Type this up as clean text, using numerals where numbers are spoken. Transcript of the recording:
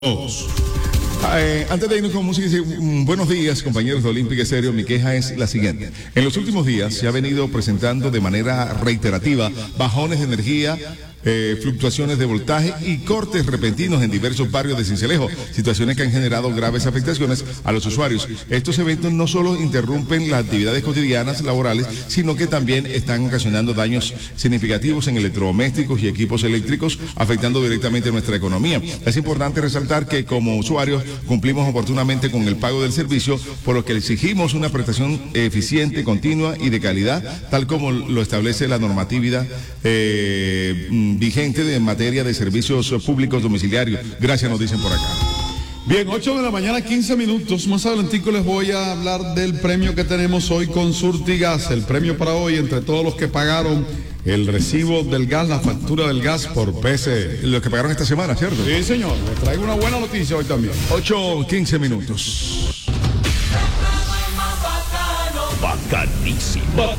Todos. Antes de irnos con música, buenos días, compañeros de Olímpica Estéreo. Mi queja es la siguiente. En los últimos días se ha venido presentando de manera reiterativa bajones de energía, fluctuaciones de voltaje y cortes repentinos en diversos barrios de Sincelejo, situaciones que han generado graves afectaciones a los usuarios. Estos eventos no solo interrumpen las actividades cotidianas laborales, sino que también están ocasionando daños significativos en electrodomésticos y equipos eléctricos, afectando directamente nuestra economía. Es importante resaltar que como usuarios cumplimos oportunamente con el pago del servicio, por lo que exigimos una prestación eficiente, continua y de calidad, tal como lo establece la normatividad vigente en materia de servicios públicos domiciliarios. Gracias, nos dicen por acá. Bien, 8 de la mañana, 15 minutos. Más adelantico les voy a hablar del premio que tenemos hoy con Surtigas. El premio para hoy, entre todos los que pagaron el recibo del gas, la factura del gas por PSE. Los que pagaron esta semana, ¿cierto? Sí, señor. Les traigo una buena noticia hoy también. 8:15 minutos. Bacanísimo.